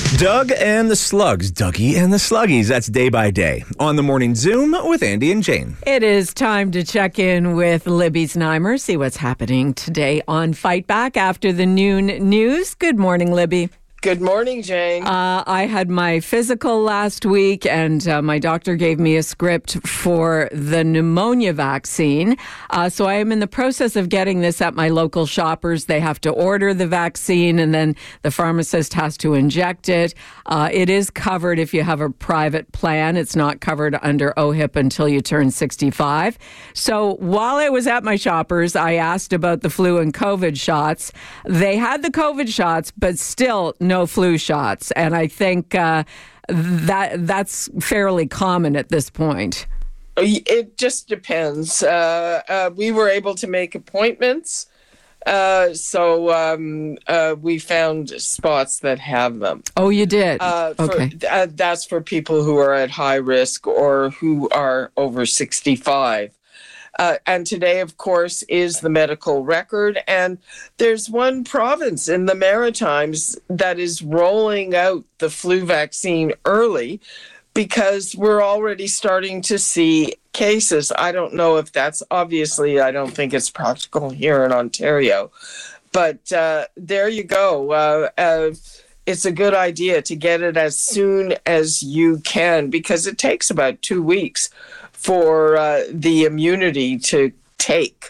Doug and the Slugs, Dougie and the Sluggies. That's Day by Day on the Morning Zoom with Andy and Jane. It is time to check in with Libby Znaimer, see what's happening today on Fight Back after the noon news. Good morning, Libby. Good morning, Jane. I had my physical last week, and my doctor gave me a script for the pneumonia vaccine. So I am in the process of getting this at my local Shoppers. They have to order the vaccine, and then the pharmacist has to inject it. It is covered if you have a private plan. It's not covered under OHIP until you turn 65. So while I was at my Shoppers, I asked about the flu and COVID shots. They had the COVID shots, but still no flu shots. And I think that's fairly common at this point. It just depends. We were able to make appointments. So we found spots that have them. Oh, you did? Okay. That's for people who are at high risk or who are over 65. And today, of course, is the medical record. And there's one province in the Maritimes that is rolling out the flu vaccine early because we're already starting to see cases. I don't know if that's obviously, I don't think it's practical here in Ontario. But there you go. It's a good idea to get it as soon as you can because it takes about 2 weeks for the immunity to take.